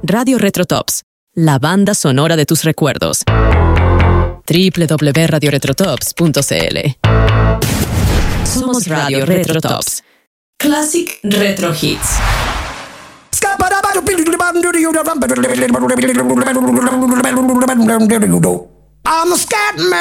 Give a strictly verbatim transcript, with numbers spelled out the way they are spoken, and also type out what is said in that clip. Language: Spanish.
Radio Retrotops, la banda sonora de tus recuerdos. doble u doble u doble u punto radio retrotops punto c l. Somos Radio Retrotops. Classic Retro Hits. I'm a scat man.